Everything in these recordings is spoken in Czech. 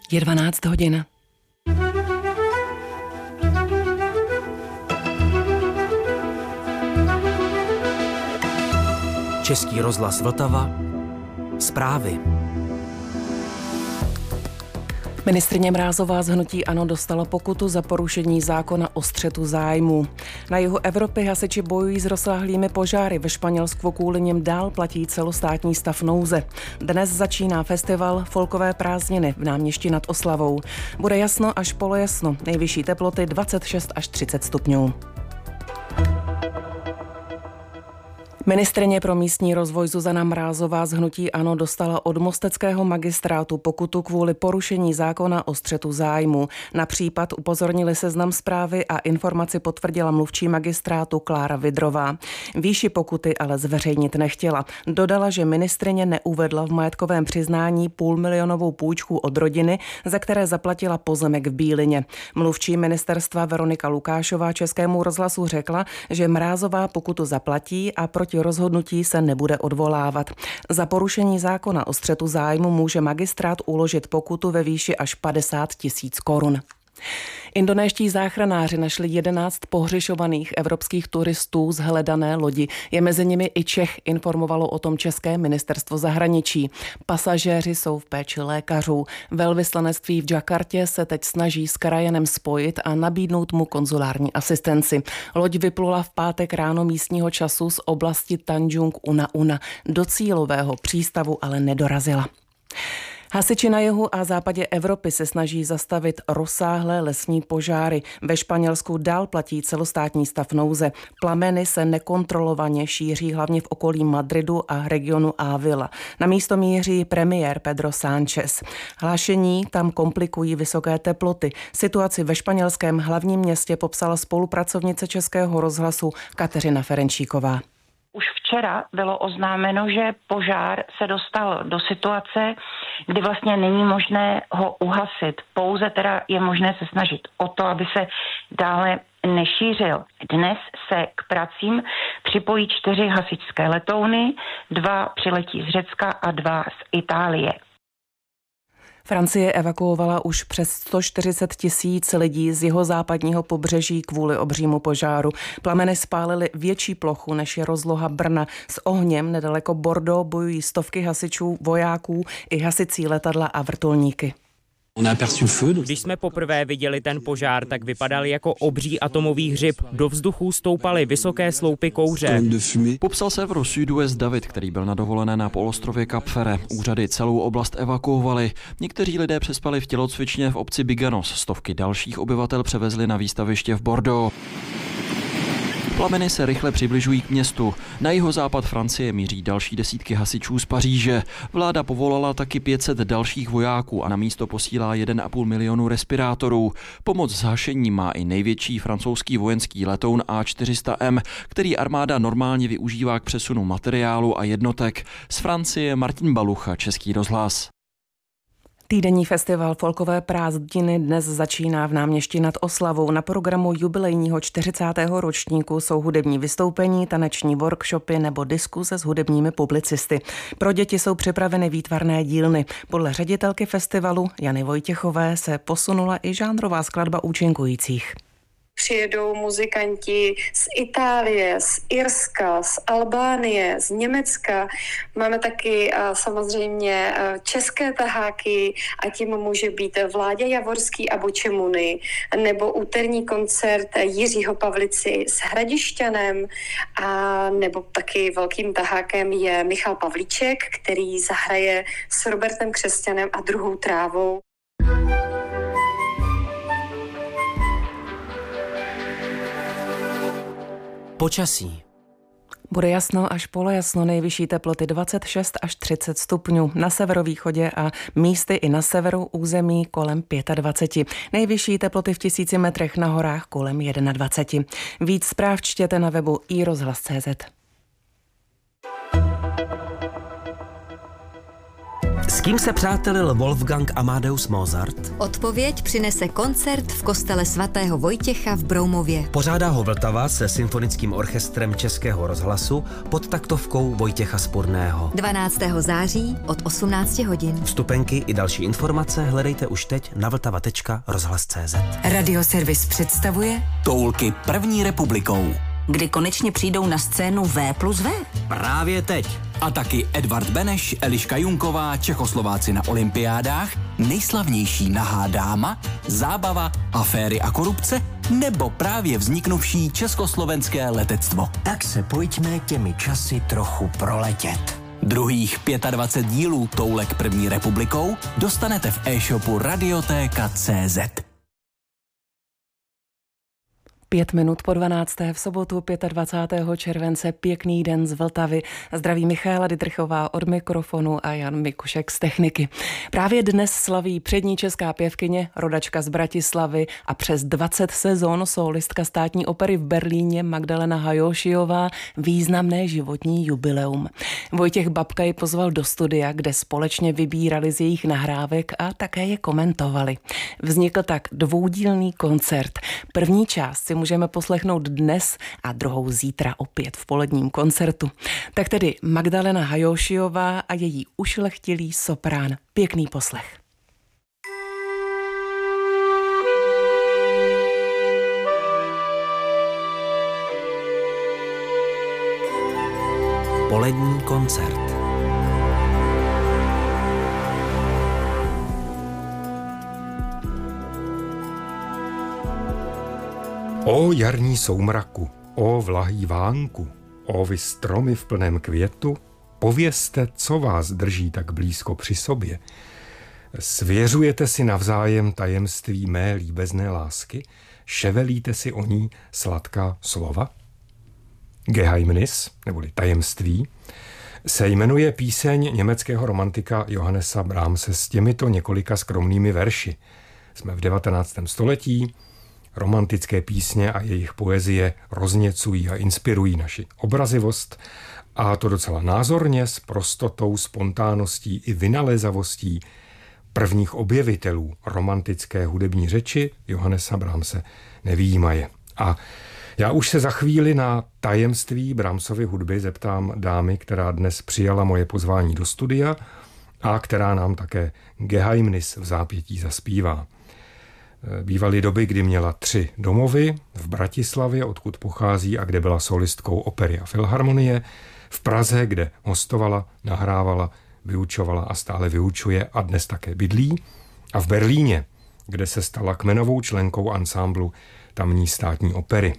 Je 12 hodin. Český rozhlas Vltava. Zprávy. Ministryně Mrázová z hnutí ANO dostala pokutu za porušení zákona o střetu zájmů. Na jihu Evropy hasiči bojují s rozsáhlými požáry. Ve Španělsku kvůli nim dál platí celostátní stav nouze. Dnes začíná festival Folkové prázdniny v Náměšti nad Oslavou. Bude jasno až polojasno. Nejvyšší teploty 26 až 30 stupňů. Ministryně pro místní rozvoj Zuzana Mrázová z hnutí ANO dostala od mosteckého magistrátu pokutu kvůli porušení zákona o střetu zájmu. Na případ upozornili Seznam Zprávy a informaci potvrdila mluvčí magistrátu Klára Vidrová. Výši pokuty ale zveřejnit nechtěla. Dodala, že ministryně neuvedla v majetkovém přiznání půlmilionovou půjčku od rodiny, za které zaplatila pozemek v Bílině. Mluvčí ministerstva Veronika Lukášová Českému rozhlasu řekla, že Mrázová pokutu zaplatí a proti rozhodnutí se nebude odvolávat. Za porušení zákona o střetu zájmu může magistrát uložit pokutu ve výši až 50 000 korun. Indonéští záchranáři našli 11 pohřešovaných evropských turistů z hledané lodi. Je mezi nimi i Čech, informovalo o tom České ministerstvo zahraničí. Pasažéři jsou v péči lékařů. Velvyslanectví v Jakartě se teď snaží s krajanem spojit a nabídnout mu konzulární asistenci. Loď vyplula v pátek ráno místního času z oblasti Tanjung Una. Do cílového přístavu ale nedorazila. Hasiči na jihu a západě Evropy se snaží zastavit rozsáhlé lesní požáry. Ve Španělsku dál platí celostátní stav nouze. Plameny se nekontrolovaně šíří hlavně v okolí Madridu a regionu Ávila. Na místo míří premiér Pedro Sánchez. Hlášení tam komplikují vysoké teploty. Situaci ve španělském hlavním městě popsala spolupracovnice Českého rozhlasu Kateřina Ferenčíková. Už včera bylo oznámeno, že požár se dostal do situace, kdy vlastně není možné ho uhasit. Pouze teda je možné se snažit o to, aby se dále nešířil. Dnes se k pracím připojí 4 hasičské letouny, 2 přiletí z Řecka a 2 z Itálie. Francie evakuovala už přes 140 000 lidí z jihozápadního pobřeží kvůli obřímu požáru. Plameny spálily větší plochu, než je rozloha Brna. S ohněm nedaleko Bordeaux bojují stovky hasičů, vojáků i hasicí letadla a vrtulníky. Když jsme poprvé viděli ten požár, tak vypadal jako obří atomový hřib. Do vzduchu stoupaly vysoké sloupy kouře. Popsal Severo Sud-Ouest David, který byl na dovolené na poloostrově Cap Ferret. Úřady celou oblast evakuovali. Někteří lidé přespali v tělocvičně v obci Biganos. Stovky dalších obyvatel převezli na výstaviště v Bordeaux. Plameny se rychle přibližují k městu. Na jihozápad Francie míří další desítky hasičů z Paříže. Vláda povolala taky 500 dalších vojáků a na místo posílá 1,5 milionu respirátorů. Pomoc s hašením má i největší francouzský vojenský letoun A400M, který armáda normálně využívá k přesunu materiálu a jednotek. Z Francie Martin Balucha, Český rozhlas. Týdenní festival Folkové prázdniny dnes začíná v Náměšti nad Oslavou. Na programu jubilejního 40. ročníku jsou hudební vystoupení, taneční workshopy nebo diskuse s hudebními publicisty. Pro děti jsou připraveny výtvarné dílny. Podle ředitelky festivalu Jany Vojtěchové se posunula i žánrová skladba účinkujících. Přijedou muzikanti z Itálie, z Irska, z Albánie, z Německa. Máme taky samozřejmě české taháky a tím může být Vláďa Javorský a Bočemuny, nebo úterní koncert Jiřího Pavlici s Hradišťanem a nebo taky velkým tahákem je Michal Pavlíček, který zahraje s Robertem Křesťanem a Druhou trávou. Počasí. Bude jasno až polojasno, nejvyšší teploty 26 až 30 stupňů. Na severovýchodě a místy i na severu území kolem 25. Nejvyšší teploty v 1000 metrech na horách kolem 21. Víc zpráv čtěte na webu iRozhlas.cz. S kým se přátelil Wolfgang Amadeus Mozart? Odpověď přinese koncert v kostele svatého Vojtěcha v Broumově. Pořádá ho Vltava se symfonickým orchestrem Českého rozhlasu pod taktovkou Vojtěcha Spurného. 12. září od 18 hodin. Vstupenky i další informace hledejte už teď na vltava.rozhlas.cz. Radioservis představuje Toulky první republikou. Kdy konečně přijdou na scénu V+V? Právě teď. A taky Edvard Beneš, Eliška Junková, Čechoslováci na olympiádách, nejslavnější nahá dáma, zábava, aféry a korupce, nebo právě vzniknuvší československé letectvo. Tak se pojďme těmi časy trochu proletět. Druhých 25 dílů Toulek první republikou dostanete v e-shopu Radiotéka.cz. 5 minut po 12. v sobotu 25. července. Pěkný den z Vltavy. Zdraví Michaela Didrchová od mikrofonu a Jan Mikušek z techniky. Právě dnes slaví přední česká pěvkyně, rodačka z Bratislavy a přes 20 sezon sólistka Státní opery v Berlíně Magdalena Hajóšiová významné životní jubileum. Vojtěch Babka ji pozval do studia, kde společně vybírali z jejich nahrávek a také je komentovali. Vznikl tak dvoudílný koncert. První část si můžeme poslechnout dnes a druhou zítra opět v poledním koncertu. Tak tedy Magdalena Hajóšiová a její ušlechtilý soprán. Pěkný poslech. Polední koncert. O jarní soumraku, o vlahý vánku, o vy stromy v plném květu, povězte, co vás drží tak blízko při sobě. Svěřujete si navzájem tajemství mé líbezné lásky? Ševelíte si o ní sladká slova? Geheimnis, neboli tajemství, se jmenuje píseň německého romantika Johannesa Brahmse s těmito několika skromnými verši. Jsme v 19. století, romantické písně a jejich poezie rozněcují a inspirují naši obrazivost, a to docela názorně, s prostotou, spontánností i vynalézavostí prvních objevitelů romantické hudební řeči Johannesa Brahmse nevyjímaje. A já už se za chvíli na tajemství Brahmsovy hudby zeptám dámy, která dnes přijala moje pozvání do studia a která nám také Geheimnis v zápětí zaspívá. Bývaly doby, kdy měla 3 domovy, v Bratislavě, odkud pochází a kde byla solistkou opery a filharmonie, v Praze, kde hostovala, nahrávala, vyučovala a stále vyučuje a dnes také bydlí, a v Berlíně, kde se stala kmenovou členkou ansámblu tamní Státní opery.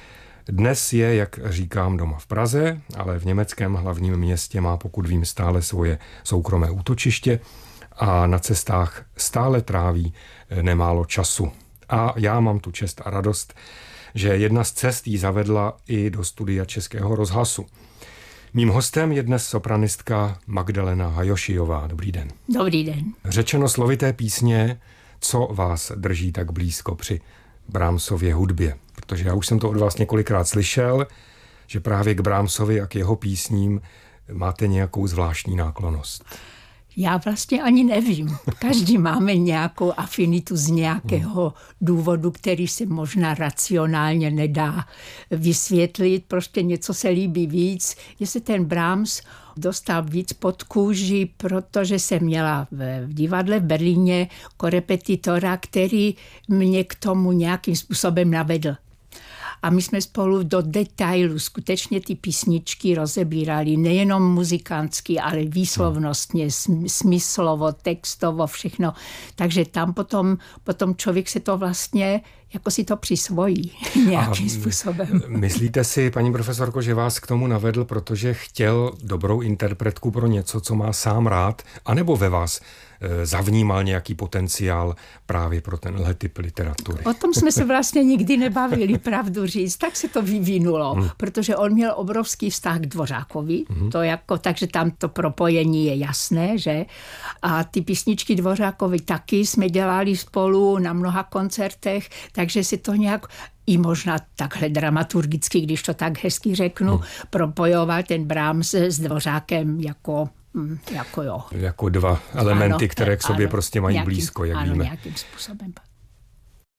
Dnes je, jak říkám, doma v Praze, ale v německém hlavním městě má, pokud vím, stále svoje soukromé útočiště a na cestách stále tráví nemálo času. A já mám tu čest a radost, že jedna z cest jí zavedla i do studia Českého rozhlasu. Mým hostem je dnes sopranistka Magdalena Hajóšiová. Dobrý den. Dobrý den. Řečeno slovy té písně, co vás drží tak blízko při Brahmsově hudbě? Protože já už jsem to od vás několikrát slyšel, že právě k Brahmsovi a k jeho písním máte nějakou zvláštní náklonnost. Já vlastně ani nevím. Každý máme nějakou afinitu z nějakého důvodu, který se možná racionálně nedá vysvětlit. Prostě něco se líbí víc. Jestli ten Brahms dostal víc pod kůži, protože jsem měla v divadle v Berlíně korepetitora, který mě k tomu nějakým způsobem navedl. A my jsme spolu do detailu skutečně ty písničky rozebírali, nejenom muzikantsky, ale výslovnostně, smyslovo, textovo, všechno. Takže tam potom člověk se to vlastně jako si to přisvojí nějakým způsobem. Myslíte si, paní profesorko, že vás k tomu navedl, protože chtěl dobrou interpretku pro něco, co má sám rád, anebo ve vás zavnímal nějaký potenciál právě pro tenhle typ literatury? O tom jsme se vlastně nikdy nebavili, pravdu říct. Tak se to vyvinulo, protože on měl obrovský vztah k Dvořákovi, takže tam to propojení je jasné, že? A ty písničky Dvořákovi taky jsme dělali spolu na mnoha koncertech, takže si to nějak i možná takhle dramaturgicky, když to tak hezky řeknu, propojoval ten Brahms s Dvořákem jako Jako jo. Jako dva elementy, které k sobě prostě mají blízko, jak víme. Ano, nějakým způsobem.